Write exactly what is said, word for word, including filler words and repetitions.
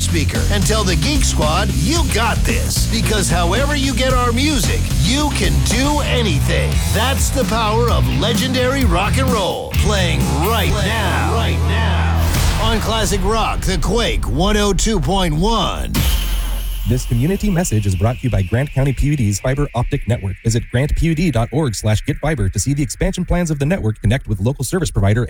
speaker and tell the Geek Squad you got this. Because however you get our music, you can do anything. That's the power of legendary rock and roll. Playing right Playing now. Right now. On Classic Rock, The Quake one oh two point one. This community message is brought to you by Grant County P U D's Fiber Optic Network. Visit grant pud dot org slash get fiber to see the expansion plans of the network, connect with local service provider,